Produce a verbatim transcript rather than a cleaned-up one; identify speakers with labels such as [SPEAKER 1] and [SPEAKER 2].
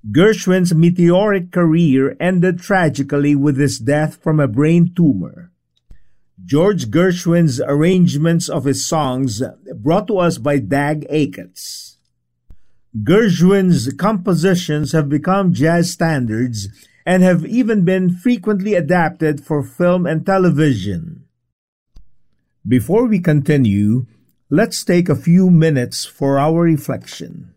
[SPEAKER 1] Gershwin's meteoric career ended tragically with his death from a brain tumor. George Gershwin's arrangements of his songs brought to us by Dag Aikats. Gershwin's compositions have become jazz standards and have even been frequently adapted for film and television. Before we continue, let's take a few minutes for our reflection.